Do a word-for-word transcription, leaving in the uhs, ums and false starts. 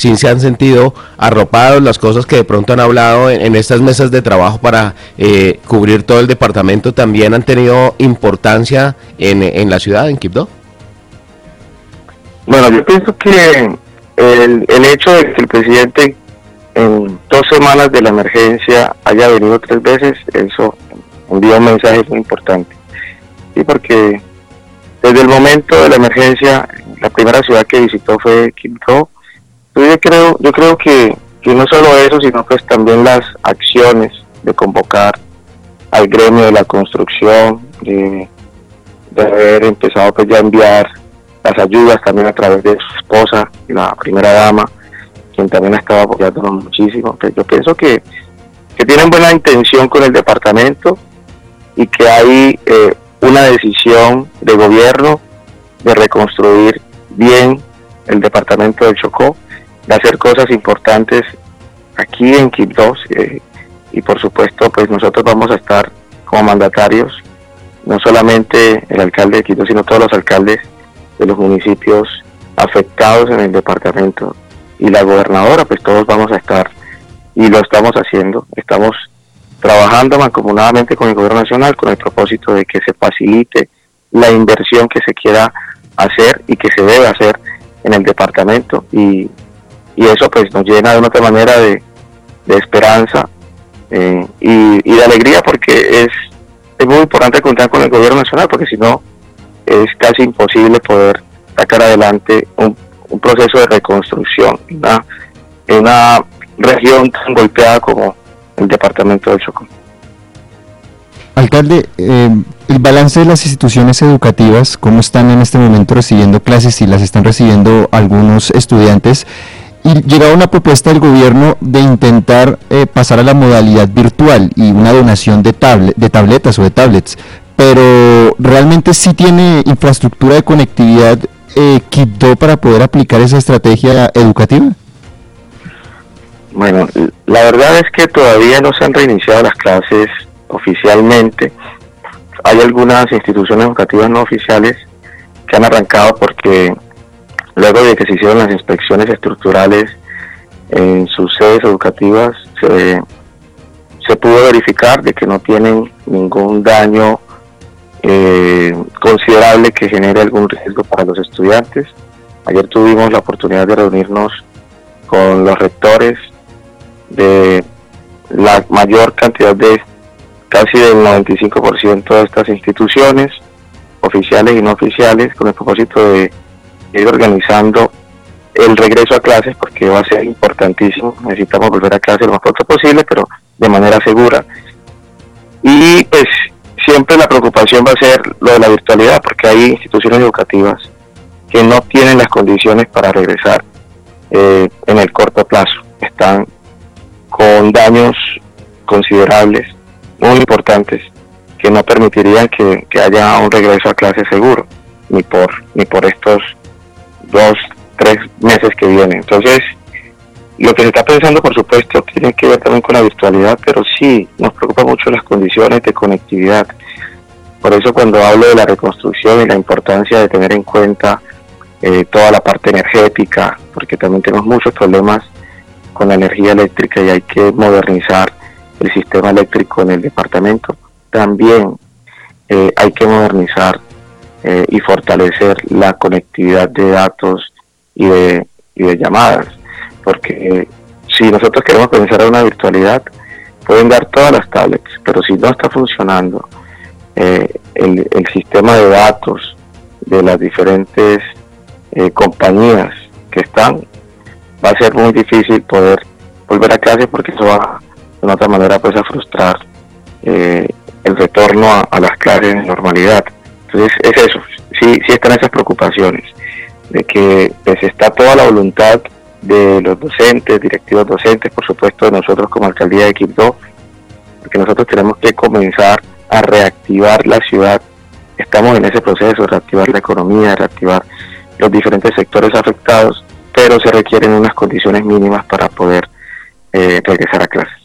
sí se han sentido arropados, las cosas que de pronto han hablado en, en estas mesas de trabajo para eh, cubrir todo el departamento también han tenido importancia en, en la ciudad, en Quibdó. Bueno, yo pienso que el, el hecho de que el presidente en dos semanas de la emergencia haya venido tres veces, eso envía un mensaje muy importante. Sí, porque desde el momento de la emergencia, la primera ciudad que visitó fue Quibdó. Yo creo, yo creo que, que no solo eso, sino pues también las acciones de convocar al gremio de la construcción, de, de haber empezado pues ya a enviar las ayudas también a través de su esposa, la primera dama, quien también ha estado apoyándonos muchísimo. Pues yo pienso que, que tienen buena intención con el departamento y que hay eh, una decisión de gobierno de reconstruir bien el departamento del Chocó, de hacer cosas importantes aquí en Quibdó, eh, y por supuesto pues nosotros vamos a estar como mandatarios, no solamente el alcalde de Quibdó, sino todos los alcaldes de los municipios afectados en el departamento y la gobernadora, pues todos vamos a estar y lo estamos haciendo, estamos trabajando mancomunadamente con el gobierno nacional con el propósito de que se facilite la inversión que se quiera hacer y que se debe hacer en el departamento, y, y eso pues nos llena de una otra manera de, de esperanza eh, y, y de alegría, porque es, es muy importante contar con el gobierno nacional, porque si no es casi imposible poder sacar adelante un, un proceso de reconstrucción en una, en una región tan golpeada como el departamento del Chocó. Alcalde, eh, el balance de las instituciones educativas, ¿cómo están en este momento recibiendo clases? Si las están recibiendo algunos estudiantes, y llegaba una propuesta del gobierno de intentar eh, pasar a la modalidad virtual y una donación de, tablet, de tabletas o de tablets, pero ¿realmente sí tiene infraestructura de conectividad eh, Quibdó para poder aplicar esa estrategia educativa? Bueno, la verdad es que todavía no se han reiniciado las clases oficialmente. Hay algunas instituciones educativas no oficiales que han arrancado porque luego de que se hicieron las inspecciones estructurales en sus sedes educativas, se, se pudo verificar de que no tienen ningún daño eh, considerable que genere algún riesgo para los estudiantes. Ayer tuvimos la oportunidad de reunirnos con los rectores de la mayor cantidad de, casi del noventa y cinco por ciento de estas instituciones, oficiales y no oficiales, con el propósito de ir organizando el regreso a clases, porque va a ser importantísimo. Necesitamos volver a clases lo más pronto posible, pero de manera segura. Y pues siempre la preocupación va a ser lo de la virtualidad, porque hay instituciones educativas que no tienen las condiciones para regresar eh, en el corto plazo. Están con daños considerables, muy importantes, que no permitirían que, que haya un regreso a clase seguro, ni por ni por estos dos, tres meses que vienen. Entonces, lo que se está pensando, por supuesto, tiene que ver también con la virtualidad, pero sí, nos preocupa mucho las condiciones de conectividad. Por eso cuando hablo de la reconstrucción y la importancia de tener en cuenta eh, toda la parte energética, porque también tenemos muchos problemas con la energía eléctrica y hay que modernizar el sistema eléctrico en el departamento. También eh, hay que modernizar eh, y fortalecer la conectividad de datos y de, y de llamadas, porque eh, si nosotros queremos pensar en una virtualidad, pueden dar todas las tablets, pero si no está funcionando eh, el, el sistema de datos de las diferentes eh, compañías que están, va a ser muy difícil poder volver a clase, porque eso va de una otra manera pues a frustrar eh, el retorno a, a las clases en normalidad. Entonces es eso, sí, sí están esas preocupaciones de que pues está toda la voluntad de los docentes, directivos docentes, por supuesto de nosotros como alcaldía de Quibdó, porque nosotros tenemos que comenzar a reactivar la ciudad. Estamos en ese proceso de reactivar la economía, de reactivar los diferentes sectores afectados, pero se requieren unas condiciones mínimas para poder eh, regresar a clases.